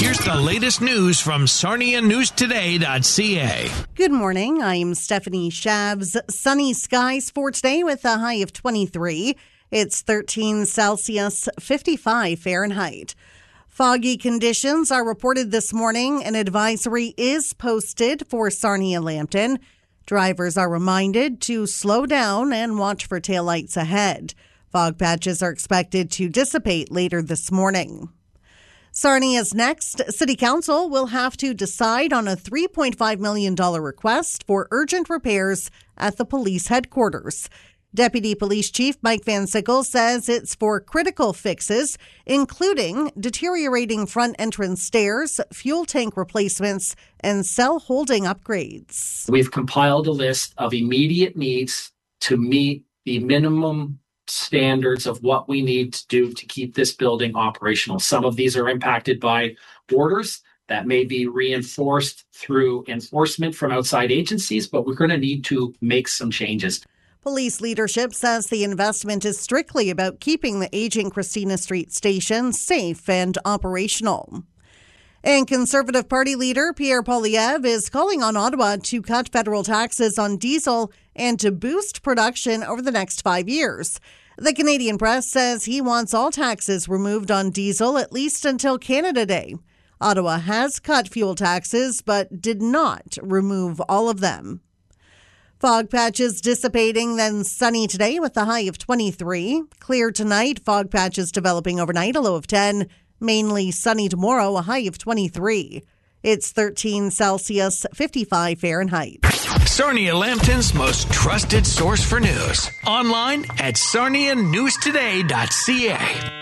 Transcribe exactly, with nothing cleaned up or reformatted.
Here's the latest news from Sarnia News Today dot C A. Good morning. I'm Stephanie Shabs. Sunny skies for today with a high of twenty-three. It's thirteen Celsius, fifty-five Fahrenheit. Foggy conditions are reported this morning. An advisory is posted for Sarnia-Lambton. Drivers are reminded to slow down and watch for taillights ahead. Fog patches are expected to dissipate later this morning. Sarnia's next City Council will have to decide on a three point five million dollars request for urgent repairs at the police headquarters. Deputy Police Chief Mike Van Sickle says it's for critical fixes, including deteriorating front entrance stairs, fuel tank replacements, and cell holding upgrades. We've compiled a list of immediate needs to meet the minimum standards of what we need to do to keep this building operational. Some of these are impacted by orders that may be reinforced through enforcement from outside agencies, but we're going to need to make some changes. Police leadership says the investment is strictly about keeping the aging Christina Street station safe and operational. And Conservative Party leader Pierre Poilievre is calling on Ottawa to cut federal taxes on diesel and to boost production over the next five years. The Canadian Press says he wants all taxes removed on diesel at least until Canada Day. Ottawa has cut fuel taxes but did not remove all of them. Fog patches dissipating, then sunny today with a high of twenty-three. Clear tonight, fog patches developing overnight, a low of ten. Mainly sunny tomorrow, a high of twenty-three. It's thirteen Celsius, fifty-five Fahrenheit. Sarnia-Lambton's most trusted source for news. Online at Sarnia News Today dot C A.